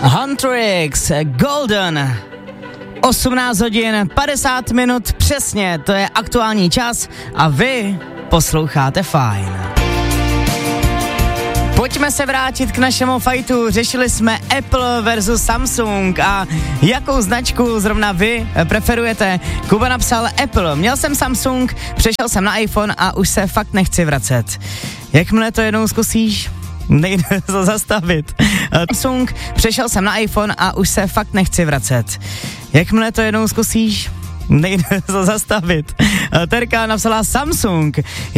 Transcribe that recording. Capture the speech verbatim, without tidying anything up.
Huntrix, Golden. osmnáct hodin, padesát minut přesně, to je aktuální čas a vy posloucháte Fajn. Pojďme se vrátit k našemu fajtu. Řešili jsme Apple versus Samsung a jakou značku zrovna vy preferujete. Kuba napsal Apple, měl jsem Samsung, přešel jsem na iPhone a už se fakt nechci vracet. Jakmile to jednou zkusíš, nejde to zastavit. Samsung, přešel jsem na iPhone a už se fakt nechci vracet. Jakmile to jednou zkusíš, nejde to zastavit. Terka napsala Samsung.